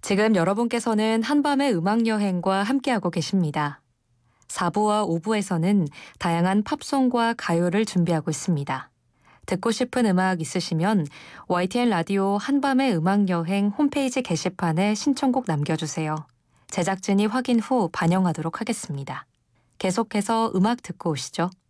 지금 여러분께서는 한밤의 음악여행과 함께하고 계십니다. 4부와 5부에서는 다양한 팝송과 가요를 준비하고 있습니다. 듣고 싶은 음악 있으시면 YTN 라디오 한밤의 음악여행 홈페이지 게시판에 신청곡 남겨주세요. 제작진이 확인 후 반영하도록 하겠습니다. 계속해서 음악 듣고 오시죠.